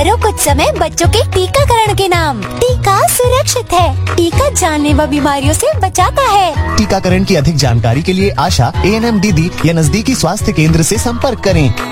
करो कुछ समय बच्चों के टीकाकरण के नाम। टीका सुरक्षित है। टीका जानलेवा बीमारियों से बचाता है। टीकाकरण की अधिक जानकारी के लिए आशा, ANM दीदी या नजदीकी स्वास्थ्य केंद्र से संपर्क करें।